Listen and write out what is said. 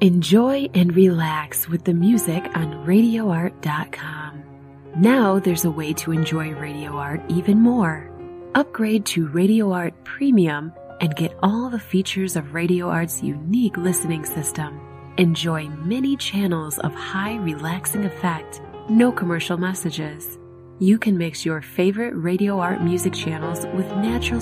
Enjoy and relax with the music on RadioArt.com. Now there's a way to enjoy Radio Art even more. Upgrade to Radio Art Premium and get all the features of Radio Art's unique listening system. Enjoy many channels of high relaxing effect, no commercial messages. You can mix your favorite Radio Art music channels with natural